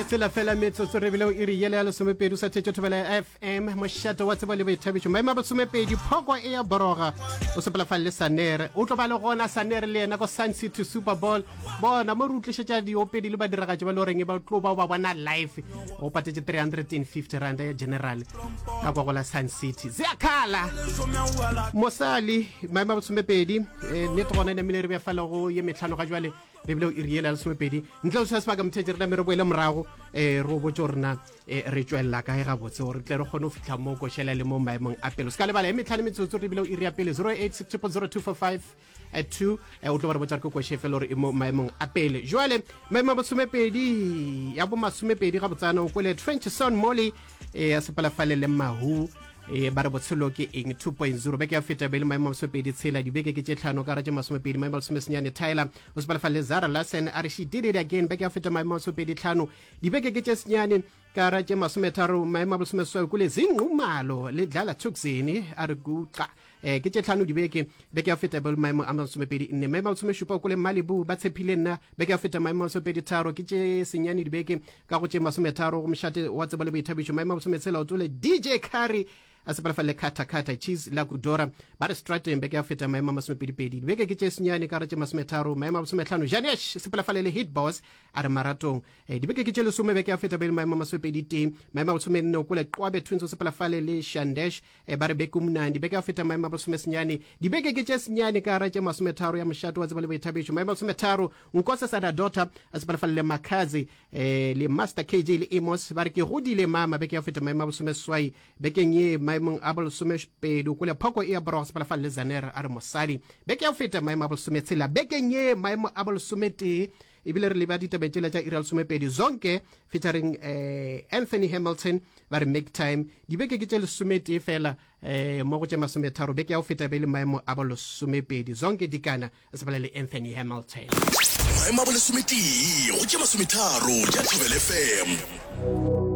tsela fela metsotso re bile o iri yele ya lesomepedi o sa thetše thobela FM mošato wa tsebo le boithabišo maemo a bosomepedi phoko e ya boroga o sepelafale le sanere o tlo ba le gona sanere le yena ko Sun City Super Bowl bona mo re utlišetša diopedi le badiragatši ba le goreng ba tlo ba bona live o patetše 350 rand ya general ka kwa go la Sun City ziakhala mosali maemo a bosomepedi nete gona ne mele re beafala go ye metlhano ga jwale re bile o iri yele ya lesomepedi ntle o se sebaka mothetše rena me re boele morago ro botse gorena re tšwelela kae ga botse gore tle re kgone go fitlha mo košela le mo maemong a pele o se ka lebala e metlhano metsotso re bile o iri ya pele 08600245 o tlo ba re botsa re ke koše fela gore e mo maemong a pele jwale maemo a bosomepedi ya bo masomepedi ga botsana o kwele Trenchson Molly ya sepalafale le mahu ba re botshelo ke eng 2.0 beke ya feta bele maemo a bosomepedi tshela dibeke ke tše tlhano ka ra tše masomepedi maemo a bosomesenyane Tyler o sepalafale le Zara Larson a re she did it again beke ya feta maemo a bosomepedi tlhano dibeke ke tše senyane ka ra tše masometharo maemo a bosomesweu kule zinqumalo le dlala tuxini a re kuqa ke tše tlhano dibeke beke ya feta bele maemo a bosomepedi nne maemo a bosomešupa kule Malibu ba tshepile nna beke ya feta maemo a bosomepedi tharo ke tše senyane dibeke ka go tše masometharo go mošate wa tsebo le boithabišo maemo a bosometshela o tole DJ Curry a sepalafale kata cheese la kudora ba re Stratton beke ya feta maemo a masomepedipedi dibeke ke tše senyane ka ra tše masometharo maemo a bosometlhano Janesh sepalafale le Hit Boss a re maratong dibeke ke tše lesome beke ya feta bele maemo a masomepedi teng maemo a bosomenne o kole Qwabe Twins o sepalafale le Shandesh ba re beke umnandi beke ya feta maemo a bosomesenyane dibeke ke tše senyane ka ra tše masometharo ya mošato wa tsebo le boithabišo maemo a bosometharo Nkosi Sada Daughter a sepalafale le Makazi le Master KJ le Amos ba re ke godile mama beke ya feta maemo a bosomeswai bekeng ye maemong a bolesomepedi o kole phoko e ya boroga sepalafale le Zanera a re mosadi beke ya feta maemo a bolesometshela bekeng ye maemo a bolesometee ebile re leba ditabetšela tša ira lesomepedi zonke featuring Anthony Hamilton ba re make time dibeke ke tše lesometee fela mo go tše masometharo beke ya go feta bele maemo a bolesomepedi zonke dikana sepala le Anthony Hamilton maemo a bolesometee go tše masometharo tša Thobela FM